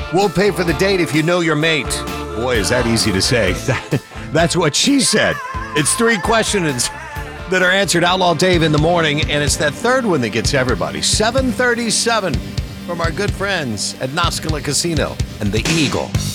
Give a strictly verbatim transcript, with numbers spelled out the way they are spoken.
We'll pay for the date if you know your mate. Boy, is that easy to say. That's what she said. It's three questions that are answered Outlaw Dave in the morning, and it's that third one that gets everybody. seven thirty-seven from our good friends at Noscala Casino and the Eagle.